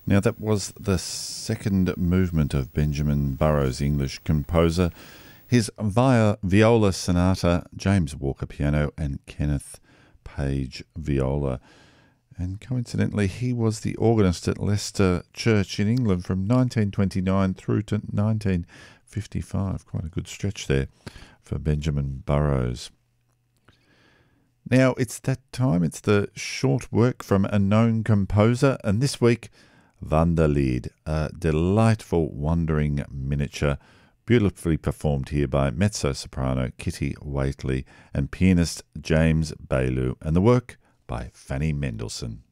Now, that was the second movement of Benjamin Burrows, English composer. His viola sonata, James Walker piano, and Kenneth Page viola. And coincidentally, he was the organist at Leicester Church in England from 1929 through to 1955. Quite a good stretch there for Benjamin Burrows. Now, it's that time. It's the short work from a known composer. And this week, Wanderlied, a delightful wandering miniature, beautifully performed here by mezzo-soprano Kitty Waitley and pianist James Bailu, and the work by Fanny Mendelssohn.